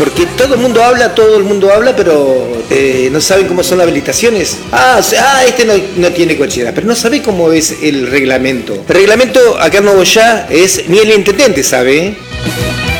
porque todo el mundo habla, pero no saben cómo son las habilitaciones. Este no tiene cochera, pero no sabe cómo es el reglamento. El reglamento acá en Nogoyá ni el intendente sabe, ¿eh?